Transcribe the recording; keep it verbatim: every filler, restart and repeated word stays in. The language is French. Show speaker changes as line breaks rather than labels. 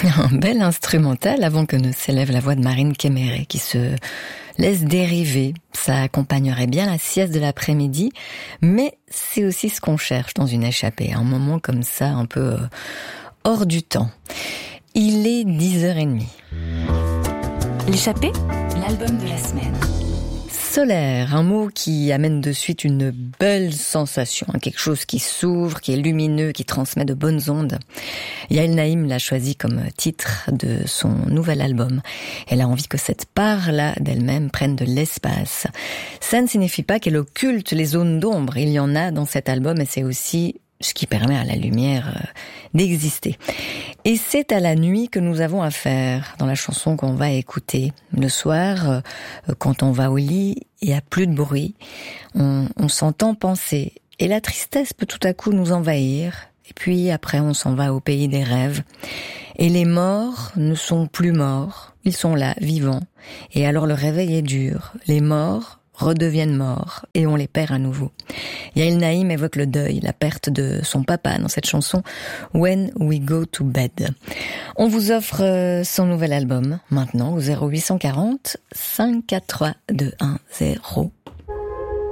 Un bel instrumental avant que ne s'élève la voix de Marine Kéméré qui se laisse dériver. Ça accompagnerait bien la sieste de l'après-midi, mais c'est aussi ce qu'on cherche dans une échappée, un moment comme ça, un peu euh, hors du temps. Il est dix heures trente.
L'échappée, l'album de la semaine.
Solaire, un mot qui amène de suite une belle sensation, quelque chose qui s'ouvre, qui est lumineux, qui transmet de bonnes ondes. Yael Naïm l'a choisi comme titre de son nouvel album. Elle a envie que cette part-là d'elle-même prenne de l'espace. Ça ne signifie pas qu'elle occulte les zones d'ombre. Il y en a dans cet album et c'est aussi ce qui permet à la lumière d'exister. Et c'est à la nuit que nous avons affaire dans la chanson qu'on va écouter. Le soir, quand on va au lit, il n'y a plus de bruit, on, on s'entend penser. Et la tristesse peut tout à coup nous envahir. Et puis après, on s'en va au pays des rêves. Et les morts ne sont plus morts, ils sont là, vivants. Et alors le réveil est dur. Les morts redeviennent morts et on les perd à nouveau. Yael Naïm évoque le deuil, la perte de son papa dans cette chanson When We Go to Bed. On vous offre son nouvel album maintenant au zéro huit cent quarante cinq quatre trois deux un zéro.